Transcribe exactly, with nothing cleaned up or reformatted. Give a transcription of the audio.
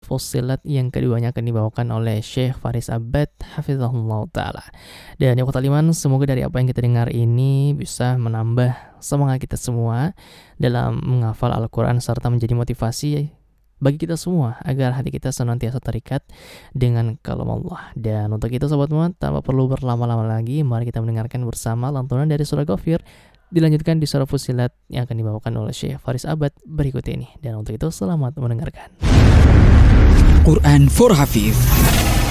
Fussilat yang keduanya akan dibawakan oleh Syekh Faris Abbad hafizahullah ta'ala. Dan ya ikhwatal, semoga dari apa yang kita dengar ini bisa menambah semangat kita semua dalam menghafal Al-Quran serta menjadi motivasi bagi kita semua agar hati kita senantiasa terikat dengan kalam Allah. Dan untuk itu sobat muat, tanpa perlu berlama-lama lagi, mari kita mendengarkan bersama lantunan dari surah Ghafir dilanjutkan di surah Fussilat yang akan dibawakan oleh Syekh Faris Abbad berikut ini. Dan untuk itu selamat mendengarkan. Quran for Hafiz.